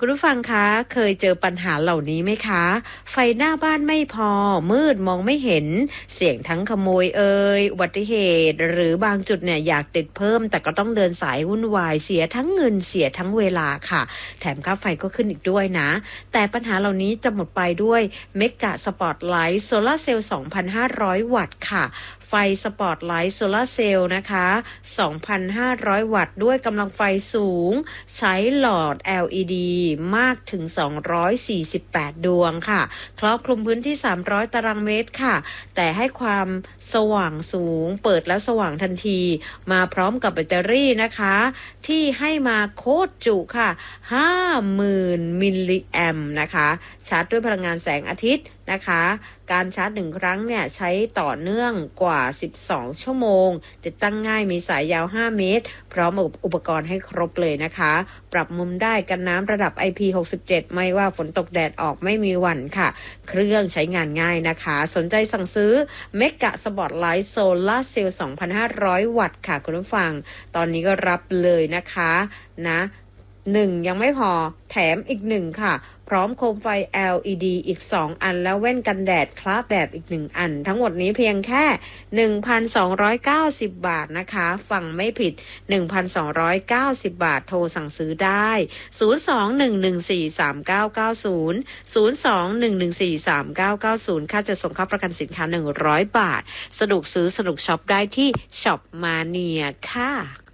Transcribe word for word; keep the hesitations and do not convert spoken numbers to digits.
คุณผู้ฟังคะเคยเจอปัญหาเหล่านี้ไหมคะไฟหน้าบ้านไม่พอมืดมองไม่เห็นเสี่ยงทั้งขโมยเอ่ยอุบัติเหตุหรือบางจุดเนี่ยอยากติดเพิ่มแต่ก็ต้องเดินสายวุ่นวายเสียทั้งเงินเสียทั้งเวลาค่ะแถมค่าไฟก็ขึ้นอีกด้วยนะแต่ปัญหาเหล่านี้จะหมดไปด้วยเมกะสปอตไลท์โซลาร์เซลล์ สองพันห้าร้อย วัตต์ค่ะไฟสปอตไลท์โซลาร์เซลล์นะคะ สองพันห้าร้อย วัตต์ด้วยกำลังไฟสูงใช้หลอด แอล อี ดี มากถึงสองร้อยสี่สิบแปดดวงค่ะครอบคลุมพื้นที่สามร้อยตารางเมตรค่ะแต่ให้ความสว่างสูงเปิดแล้วสว่างทันทีมาพร้อมกับแบตเตอรี่นะคะที่ให้มาโคตรจุค่ะ ห้าหมื่น มิลลิแอมป์นะคะชาร์จด้วยพลังงานแสงอาทิตย์นะคะการชาร์จหนึ่งครั้งเนี่ยใช้ต่อเนื่องกว่าสิบสองชั่วโมงติดตั้งง่ายมีสายยาวห้าเมตรพร้อมอุปกรณ์ให้ครบเลยนะคะปรับมุมได้กันน้ำระดับ ไอ พี หกสิบเจ็ดไม่ว่าฝนตกแดดออกไม่มีหวั่นค่ะเครื่องใช้งานง่ายนะคะสนใจสั่งซื้อเมกะสปอตไลท์โซลาร์เซลล์ สองพันห้าร้อย วัตต์ค่ะคุณผู้ฟังตอนนี้ก็รับเลยนะคะนะหนึ่งยังไม่พอแถมอีกหนึ่งค่ะพร้อมโคมไฟ แอล อี ดี อีกสองอันแล้วแว่นกันแดดคลาบแบบอีกหนึ่งอันทั้งหมดนี้เพียงแค่ หนึ่งพันสองร้อยเก้าสิบ บาทนะคะฟังไม่ผิด หนึ่งพันสองร้อยเก้าสิบ บาทโทรสั่งซื้อได้ศูนย์ สอง หนึ่ง หนึ่ง สี่ สาม เก้า เก้า ศูนย์ ศูนย์ สอง หนึ่ง หนึ่ง สี่ สาม เก้า เก้า ศูนย์ค่าจะส่งค่าประกันสินค้าหนึ่งร้อยบาทสะดวกซื้อสะดวกช็อปได้ที่ช็อปมาเนียค่ะ